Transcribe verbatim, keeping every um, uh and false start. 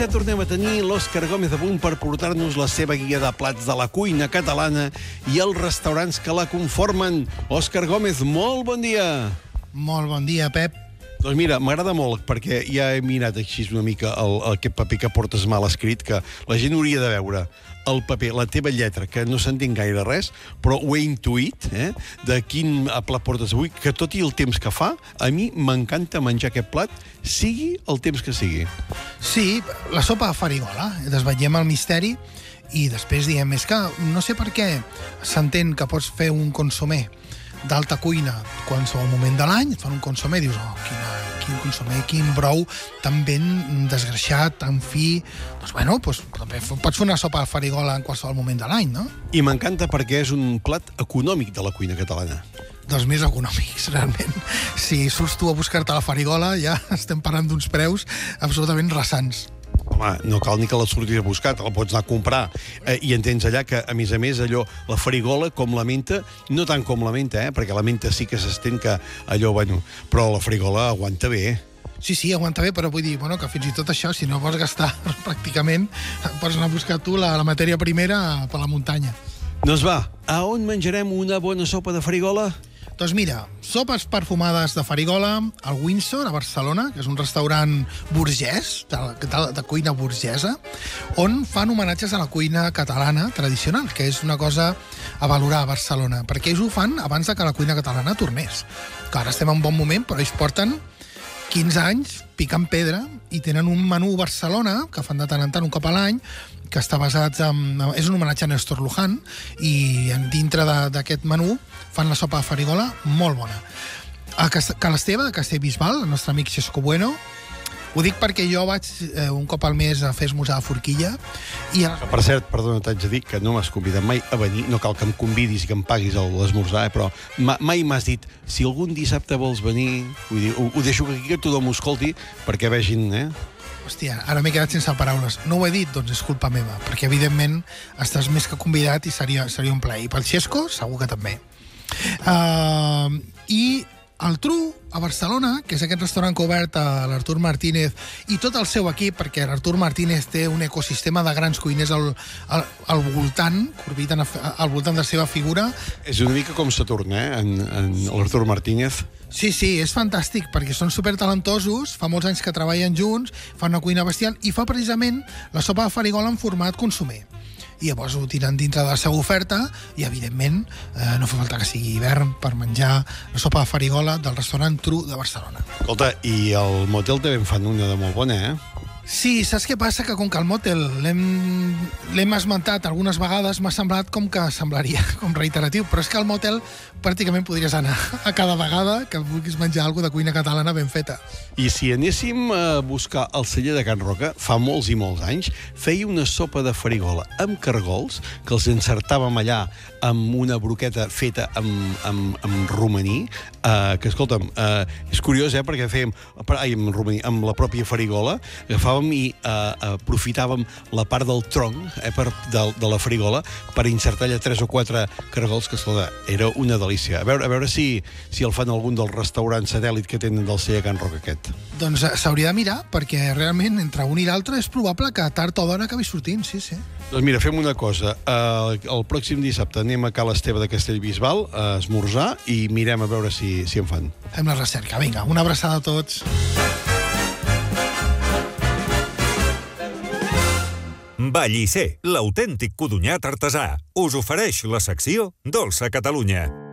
ja tornem a tenir l'Òscar Gómez a punt per portar-nos la seva guia de plats de la cuina catalana i els restaurants que la conformen. Òscar Gómez, molt bon dia. Molt bon dia, Pep. Doncs mira, m'agrada molt, perquè ja he mirat així una mica el, el, aquest paper que portes mal escrit, que la gent hauria de veure el paper, la teva lletra, que no s'entén gaire res, però ho he intuït, eh, de quin plat portes avui, que tot i el temps que fa, a mi m'encanta menjar aquest plat, sigui el temps que sigui. Sí, la sopa de farigola. Desvetllem el misteri i després diem, és que no sé per què s'entén que pots fer un consomé d'alta cuina qualsevol moment de l'any, et fan un consomé i dius, oh, quina, quin consomé, quin brou tan ben desgraixat, tan fi. Doncs bueno, doncs, també pots fer una sopa de farigola en qualsevol moment de l'any, no? I m'encanta perquè és un plat econòmic de la cuina catalana. Dels més econòmics, realment. Si surts tu a buscar-te la farigola, ja estem parlant d'uns preus absolutament rasants. Home, no cal ni que la surtis a buscar, te la pots anar a comprar. Eh, I entens allà que, a més a més, allò, la farigola, com la menta, no tant com la menta, eh, perquè la menta sí que s'estén que allò, bueno, però la farigola aguanta bé. Sí, sí, aguanta bé, però vull dir, bueno, que fins i tot això, si no vols gastar pràcticament, pots anar a buscar tu la, la matèria primera per la muntanya. Doncs va, a on menjarem una bona sopa de farigola? Doncs mira, sopes perfumades de farigola al Windsor, a Barcelona, que és un restaurant burgès, de, de, de cuina burgesa, on fan homenatges a la cuina catalana tradicional, que és una cosa a valorar a Barcelona, perquè ells ho fan abans de que la cuina catalana tornés. Que ara estem en un bon moment, però ells porten quinze anys picant pedra i tenen un menú Barcelona, que fan de tant en tant un cop a l'any, que està basat en... és un homenatge a Néstor Luján, i dintre d'aquest menú fan la sopa de farigola molt bona. A Ca l'Esteve, de Castellbisbal, el nostre amic Xesco Bueno, ho dic perquè jo vaig eh, un cop al mes a fer esmorzar a Forquilla. I a... Per cert, perdona, t'haig de dir que no m'has convidat mai a venir, no cal que em convidis i que em paguis l'esmorzar, eh, però ma mai m'has dit, si algun dissabte vols venir, vull dir, ho, ho deixo aquí que tothom ho escolti, perquè vegin, eh? Hòstia, ara m'he quedat sense paraules. No ho he dit? Doncs és culpa meva, perquè evidentment estàs més que convidat i seria, seria un plaer. I pel Xesco, segur que també. Uh, I el Tru, a Barcelona, que és aquest restaurant que ha obert a l'Artur Martínez i tot el seu equip, perquè l'Artur Martínez té un ecosistema de grans cuiners al, al, al voltant, que orbiten al voltant de la seva figura. És una mica com Saturn, eh, en, en l'Artur Martínez. Sí, sí, és fantàstic, perquè són supertalentosos, fa molts anys que treballen junts, fan una cuina bestial, i fa precisament la sopa de farigola en format consomer. I llavors ho tiren dintre de la seva oferta i, evidentment, eh, no fa falta que sigui hivern per menjar la sopa de farigola del restaurant Tru de Barcelona. Escolta, i el motel també en fan una de molt bona, eh? Sí, saps què passa? Que com que el motel l'hem esmentat algunes vegades, m'ha semblat com que semblaria com reiteratiu, però és que al motel pràcticament podries anar a cada vegada que vulguis menjar alguna de cuina catalana ben feta. I si anéssim a buscar el celler de Can Roca, fa molts i molts anys, feia una sopa de farigola amb cargols, que els encertàvem allà amb una broqueta feta amb, amb, amb romaní, eh, que, escolta'm, eh, és curiós, eh, perquè fèiem, ai, amb romaní, amb la pròpia farigola, agafàvem i eh, aprofitàvem la part del tronc eh, per, de, de la farigola per insertar allà tres o quatre cargols, que, escolta, era una delícia. A veure, a veure si, si el fan algun dels restaurants satèl·lit que tenen del celler Can Roca aquest. Doncs s'hauria de mirar, perquè realment entre un i l'altre és probable que tard o d'hora acabi sortint, sí, sí. Doncs mira, fem una cosa. Uh, el pròxim dissabte anem a Ca l'Esteve de Castellbisbal a esmorzar i mirem a veure si, si en fan. Fem la recerca. Vinga, una abraçada a tots. Vallisser, l'autèntic codonyat artesà, us ofereix la secció Dolça Catalunya.